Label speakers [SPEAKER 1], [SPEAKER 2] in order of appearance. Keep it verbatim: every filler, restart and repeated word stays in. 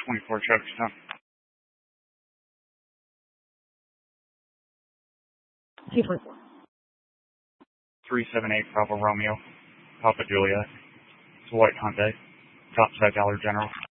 [SPEAKER 1] twenty-four Chesterton.
[SPEAKER 2] two forty-four.
[SPEAKER 1] three seven eight Bravo Romeo, Papa Juliet. It's a white Hyundai. Top side Dollar General.